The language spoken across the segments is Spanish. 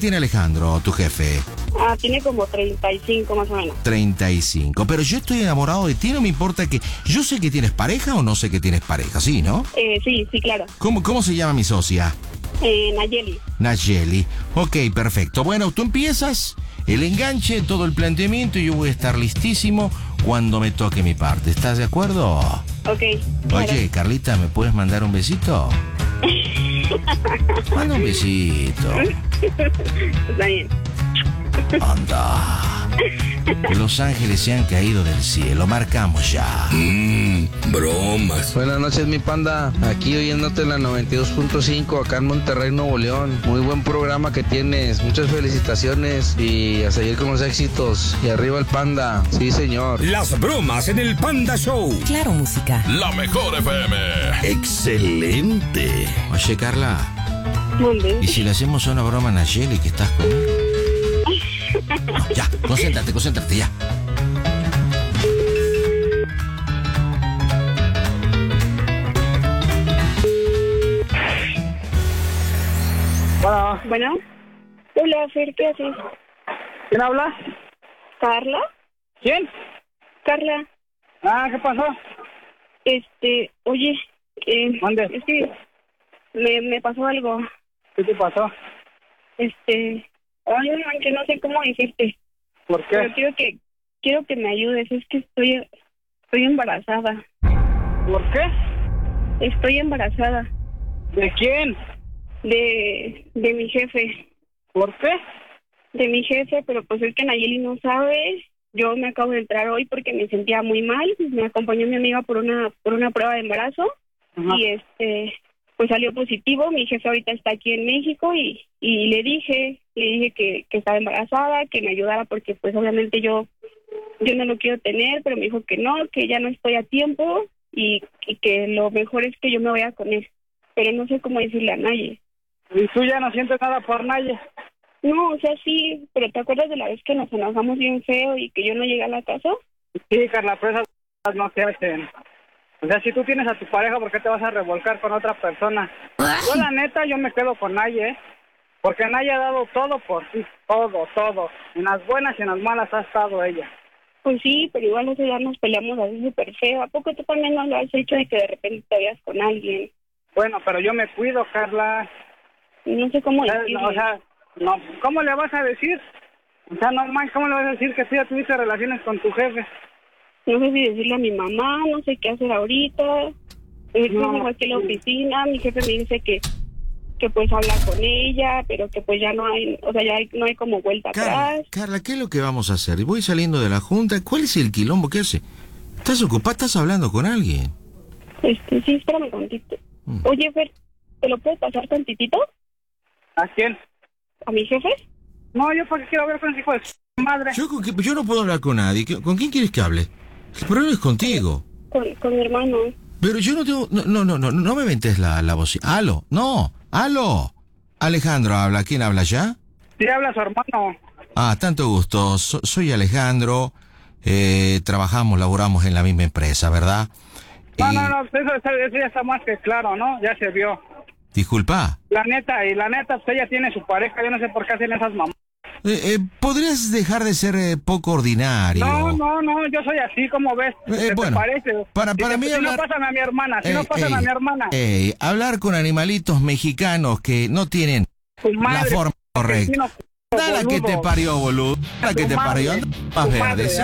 tiene Alejandro, tu jefe? Tiene como 35 más o menos. 35. Pero yo estoy enamorado de ti, no me importa que... Yo sé que tienes pareja o no sé que tienes pareja, ¿sí, no? Sí, claro. ¿Cómo se llama mi socia? Nayeli. Nayeli. Ok, perfecto. Bueno, tú empiezas el enganche, todo el planteamiento y yo voy a estar listísimo cuando me toque mi parte. ¿Estás de acuerdo? Ok. Claro. Oye, Carlita, ¿me puedes mandar un besito? Manda un besito. Está bien. Anda. Que los ángeles se han caído del cielo. Marcamos ya. Bromas. Buenas noches, mi panda. Aquí oyéndote en la 92.5 acá en Monterrey, Nuevo León. Muy buen programa que tienes. Muchas felicitaciones y a seguir con los éxitos. Y arriba el panda. Sí, señor. Las bromas en el Panda Show. Claro, música. La mejor FM. Excelente. Oye, Carla. ¿Dónde? ¿Y si le hacemos una broma a Nayeli que estás conmigo? No, ya, concéntrate, ya. Bueno. Hola, Fer, ¿qué haces? ¿Quién habla? ¿Carla? ¿Quién? Carla. ¿Qué pasó? Oye, ¿Dónde? es que me pasó algo. ¿Qué te pasó? Ay, que no sé cómo decirte. ¿Por qué? Pero quiero que me ayudes, es que estoy embarazada. ¿Por qué? Estoy embarazada ¿De quién? de mi jefe. ¿Por qué? De mi jefe, pero pues es que Nayeli no sabe. Yo me acabo de entrar hoy porque me sentía muy mal. Me acompañó mi amiga por una prueba de embarazo. Ajá. Y pues salió positivo. Mi jefe ahorita está aquí en México y le dije que estaba embarazada, que me ayudara porque pues obviamente yo no lo quiero tener, pero me dijo que no, que ya no estoy a tiempo y que lo mejor es que yo me vaya con él. Pero no sé cómo decirle a Naye. ¿Y tú ya no sientes nada por nadie? No, o sea, sí, pero ¿te acuerdas de la vez que nos enojamos bien feo y que yo no llegué a la casa? Sí, Carla, pero esas cosas no se hacen. O sea, si tú tienes a tu pareja, ¿por qué te vas a revolcar con otra persona? Yo, la neta, yo me quedo con Naye, porque Naye ha dado todo por ti, todo. En las buenas y en las malas ha estado ella. Pues sí, pero igual ese día nos peleamos así súper feo. ¿A poco tú también no lo has hecho de que de repente te veas con alguien? Bueno, pero yo me cuido, Carla. No sé cómo decirle. O sea, no, ¿cómo le vas a decir? O sea, normal, ¿cómo le vas a decir que tú ya tuviste relaciones con tu jefe? No sé si decirle a mi mamá, no sé qué hacer ahorita. Llego aquí a la oficina, mi jefe me dice que pues habla con ella, pero que pues ya no hay, o sea, ya no hay como vuelta atrás. Carla, ¿qué es lo que vamos a hacer? Voy saliendo de la junta, ¿cuál es el quilombo que hace? ¿Estás ocupada? ¿Estás hablando con alguien? Sí, espérame tantito. Oye, Fer, ¿te lo puedo pasar tantitito? ¿A quién? ¿A mi jefe? No, yo porque quiero ver con ese hijo de su madre. Yo no puedo hablar con nadie. ¿Con quién quieres que hable? El problema es contigo. Con mi hermano. Pero yo no tengo... No me ventes la voz. ¡Aló! ¡No! ¡Aló! Alejandro habla. ¿Quién habla ya? Sí, habla su hermano. Tanto gusto. Soy Alejandro. Trabajamos, laboramos en la misma empresa, ¿verdad? No, eso ya está más que claro, ¿no? Ya se vio. Disculpa. La neta, pues ella tiene su pareja, yo no sé por qué hacen esas mamás. ¿Podrías dejar de ser poco ordinario? No, yo soy así, como ves. ¿Qué bueno, te parece? Para mí si hablar... no pasan a mi hermana, a mi hermana. Hablar con animalitos mexicanos que no tienen la forma correcta. Dale que te parió, boludo. Dale que te parió. Plumas verdes,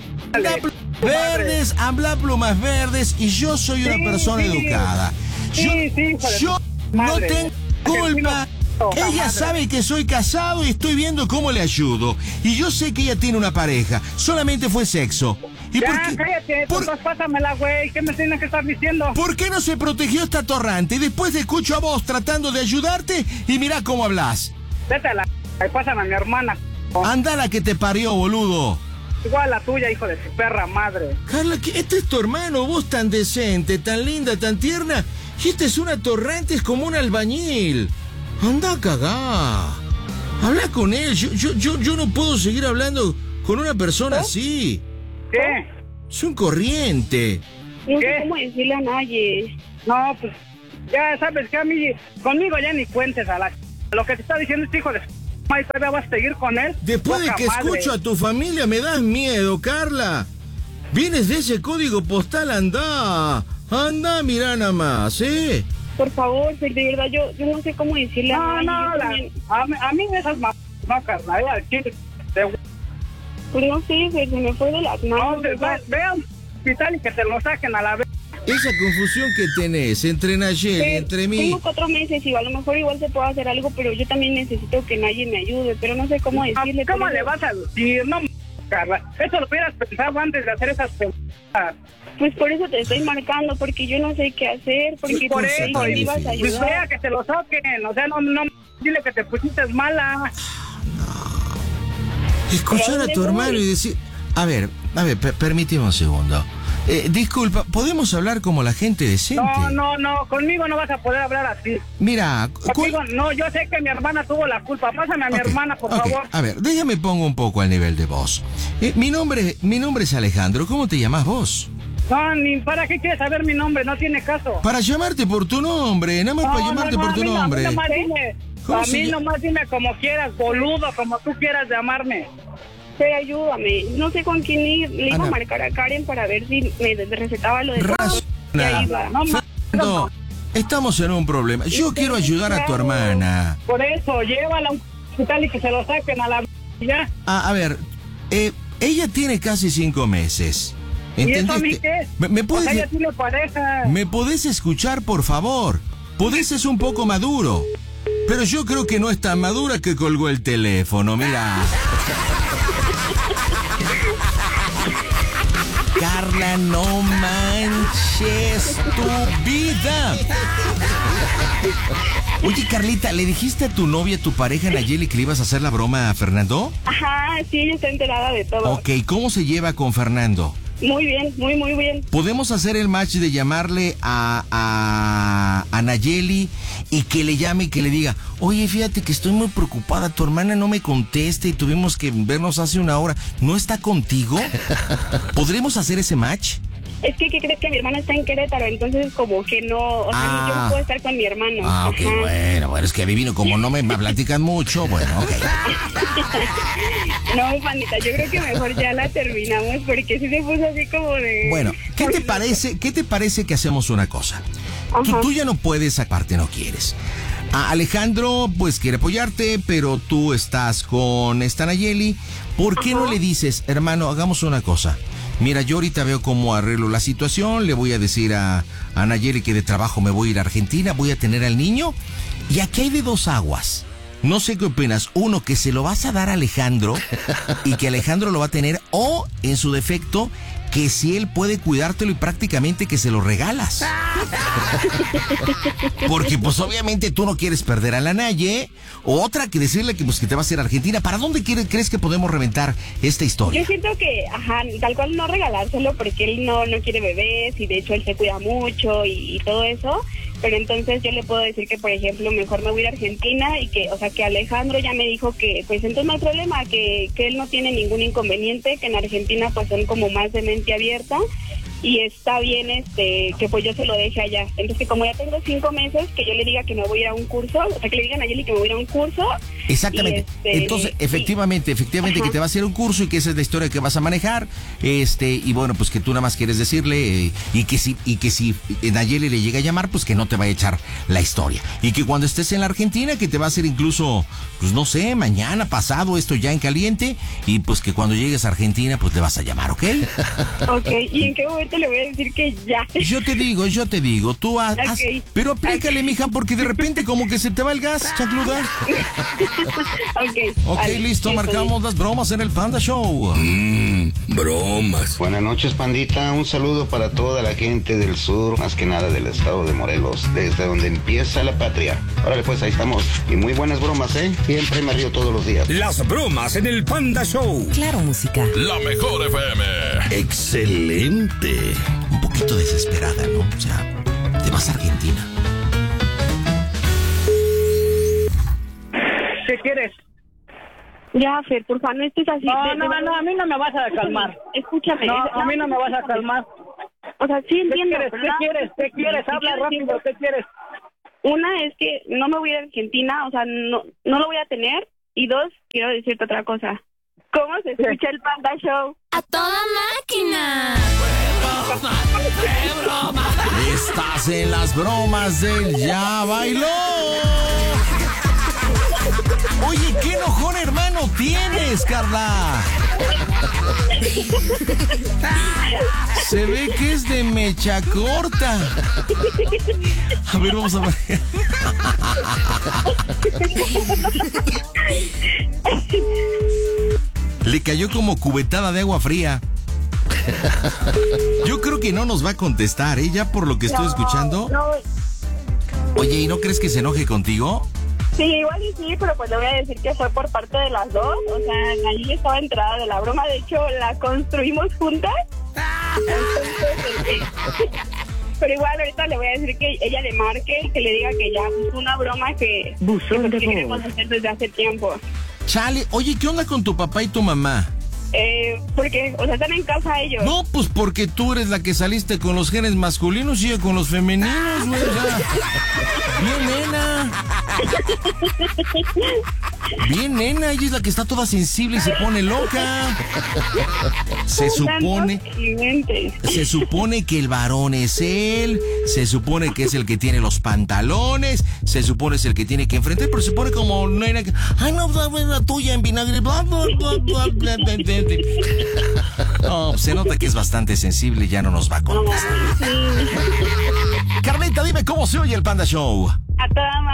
¿eh? Habla plumas verdes y yo soy una persona educada. Yo no tengo culpa. Ella sabe que soy casado y estoy viendo cómo le ayudo. Y yo sé que ella tiene una pareja. Solamente fue sexo. ¿Y ya, por qué? Cállate, pues pásamela, güey. ¿Qué me tienes que estar diciendo? ¿Por qué no se protegió esta torrante? Y después te escucho a vos tratando de ayudarte y mirá cómo hablas. Vete a la... Pásame a mi hermana. Anda la que te parió, boludo. Igual la tuya, hijo de su perra madre. Carla, este es tu hermano, vos tan decente, tan linda, tan tierna. Y esta es una torrante, es como un albañil. Anda a cagar. Habla con él. Yo no puedo seguir hablando con una persona así. ¿Qué? Es un corriente. No sé cómo decirle a Naye. No, pues ya sabes que a mí, conmigo ya ni cuentes a la... Lo que te está diciendo este hijo de y todavía vas a seguir con él. Después de que escucho a tu familia me das miedo, Carla. Vienes de ese código postal, anda, mira nada más, ¿eh? Por favor, de verdad, yo no sé cómo decirle a nadie. A mí esas no, Carla, al chile. Pues no sé, se me fue de las manos. Ve a un hospital y que te lo saquen a la vez. Esa confusión que tenés entre Nayeli y entre mí. Tengo 4 meses y a lo mejor igual se puede hacer algo, pero yo también necesito que nadie me ayude, pero no sé cómo decirle. ¿Cómo le vas a decir? No, Carla, eso lo hubieras pensado antes de hacer esas preguntas. Pues por eso te estoy marcando, porque yo no sé qué hacer, porque por eso me ibas a ayudar. Pues vea que te lo saquen, o sea, no, dile que te pusiste mala. Escuchar a tu hermano y decir... A ver, permíteme un segundo. Disculpa, ¿podemos hablar como la gente decente? No, conmigo no vas a poder hablar así. Mira... Conmigo, no, yo sé que mi hermana tuvo la culpa. Pásame a mi hermana, por favor. A ver, déjame pongo un poco al nivel de voz. Mi nombre es Alejandro. ¿Cómo te llamas vos? No, ni para qué quieres saber mi nombre, no tiene caso. Para llamarte por tu nombre, nada más para llamarte por tu nombre. A mí nomás dime como quieras, boludo, como tú quieras llamarme. Sí, ayúdame. No sé con quién ir. Le iba a marcar a Karen para ver si me recetaba lo de... No, estamos en un problema. Yo quiero ayudar a tu hermana. Por eso, llévala a un hospital y que se lo saquen a la... ya. A ver, ella tiene casi 5 meses. ¿Y eso a mí qué? ¿Me puedes, o sea, ella tiene pareja. ¿Me podés escuchar, por favor? Podés ser un poco maduro. Pero yo creo que no es tan madura que colgó el teléfono, mira. Carla, no manches tu vida. Oye, Carlita, ¿le dijiste a tu novia, a tu pareja Nayeli, que le ibas a hacer la broma a Fernando? Ajá, sí, ella está enterada de todo. Ok, ¿cómo se lleva con Fernando? Muy bien, muy bien. ¿Podemos hacer el match de llamarle a Nayeli y que le llame y que le diga, oye, fíjate que estoy muy preocupada, tu hermana no me contesta y tuvimos que vernos hace 1 hora, ¿no está contigo? ¿Podremos hacer ese match? Es que, ¿qué crees? Que mi hermano está en Querétaro, entonces como que no, o sea, yo no puedo estar con mi hermano. Ok, bueno, es que adivino, como no me platican mucho, bueno, ok. No, panita, yo creo que mejor ya la terminamos porque sí se puso así como de... Bueno, ¿qué te parece que hacemos una cosa? Tú ya no puedes, aparte no quieres. Alejandro, pues quiere apoyarte, pero tú estás con esta Nayeli. ¿Por qué no le dices, hermano, hagamos una cosa? Mira, yo ahorita veo cómo arreglo la situación, le voy a decir a Nayeli que de trabajo me voy a ir a Argentina, voy a tener al niño, y aquí hay de 2 aguas. No sé qué opinas. Uno, que se lo vas a dar a Alejandro y que Alejandro lo va a tener, o, en su defecto, que si él puede cuidártelo y prácticamente que se lo regalas. Porque pues obviamente tú no quieres perder a la Naye. Otra, que decirle que pues que te vas a ir a Argentina. ¿Para dónde crees que podemos reventar esta historia? Yo siento que, tal cual no regalárselo porque él no quiere bebés y de hecho él se cuida mucho y todo eso. Pero entonces yo le puedo decir que, por ejemplo, mejor me voy a ir a Argentina y que, o sea, que Alejandro ya me dijo que, pues entonces no hay problema, que él no tiene ningún inconveniente, que en Argentina pues son como más de mente abierta y está bien que pues yo se lo deje allá. Entonces que como ya tengo 5 meses, que yo le diga que me voy a ir a un curso, o sea, que le digan a Nayeli que me voy a ir a un curso. Exactamente. Entonces, efectivamente, que te va a hacer un curso y que esa es la historia que vas a manejar. Y bueno, pues que tú nada más quieres decirle y que si Nayeli le llega a llamar, pues que no te va a echar la historia. Y que cuando estés en la Argentina, que te va a hacer incluso, pues no sé, mañana, pasado, esto ya en caliente, y pues que cuando llegues a Argentina, pues te vas a llamar, ¿ok? Ok, ¿y en qué momento le voy a decir que ya? Yo te digo, tú haz, pero aplícale, mija, porque de repente como que se te va el gas, chancluda. Ok, vale, listo, marcamos las bromas en el Panda Show. Bromas. Buenas noches, pandita. Un saludo para toda la gente del sur, más que nada del estado de Morelos, desde donde empieza la patria. Órale, pues ahí estamos. Y muy buenas bromas, ¿eh? Siempre me río todos los días. Las bromas en el Panda Show. Claro, música. La mejor FM. Excelente. Un poquito desesperada, ¿no? O sea, te vas a Argentina. ¿Qué quieres? Ya, Fer, por favor, no estés así. No, a mí no me vas a calmar. Escúchame. No, a mí no me vas a calmar. O sea, sí entiendo. ¿Qué quieres? Habla rápido, ¿qué quieres? Una es que no me voy a Argentina, o sea, no lo voy a tener. Y 2, quiero decirte otra cosa. ¿Cómo se escucha el Panda Show? ¡A toda máquina! ¡Qué broma! Estás en las bromas del Ya Bailó. Oye, qué enojón hermano tienes, Carla. Se ve que es de mecha corta. A ver, vamos a ver. Le cayó como cubetada de agua fría. Yo creo que no nos va a contestar, ¿eh? Ya por lo que estoy escuchando. No. Oye, ¿y no crees que se enoje contigo? Sí, igual y sí, pero pues le voy a decir que fue por parte de las dos. O sea, allí estaba enterada de la broma. De hecho, la construimos juntas. Entonces, pero igual ahorita le voy a decir que ella le marque y que le diga que ya fue una broma que queremos hacer desde hace tiempo. Chale, oye, ¿qué onda con tu papá y tu mamá? Porque, o sea, están en casa ellos. No, pues porque tú eres la que saliste con los genes masculinos y ella con los femeninos, güey. Bien nena. Bien nena, ella es la que está toda sensible y se pone loca. Se supone que el varón es él, se supone que es el que tiene los pantalones, se supone es el que tiene que enfrentar, pero se pone como nena que, ay no, la tuya en vinagre, bla, bla, bla, bla, bla, bla. No, se nota que es bastante sensible y ya no nos va a contestar. Carlita, dime cómo se oye el Panda Show. A toda